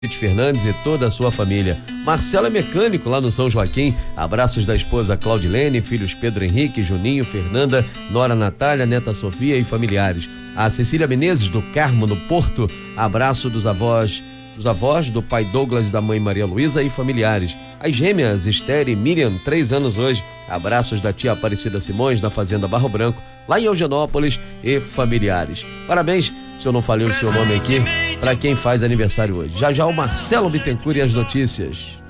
Fernandes e toda a sua família. Marcelo é mecânico lá no São Joaquim. Abraços da esposa Claudilene, filhos Pedro Henrique, Juninho, Fernanda, nora Natália, neta Sofia e familiares. A Cecília Menezes do Carmo, no Porto. Abraço dos avós, do pai Douglas e da mãe Maria Luísa e familiares. As gêmeas Esther e Miriam, 3 anos hoje. Abraços da tia Aparecida Simões, da Fazenda Barro Branco, lá em Eugenópolis, e familiares. Parabéns, se eu não falei o seu nome aqui, para quem faz aniversário hoje. Já já o Marcelo Bittencourt e as notícias.